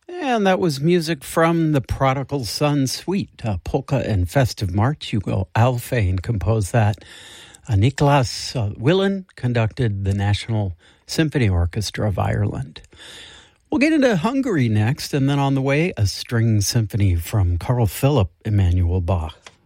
And that was music from the Prodigal Son Suite, Polka and Festive March. Hugo Alfvén composed that. Nicholas Willen conducted the National Symphony Orchestra of Ireland. We'll get into Hungary next, and then on the way, a string symphony from Carl Philipp Emanuel Bach.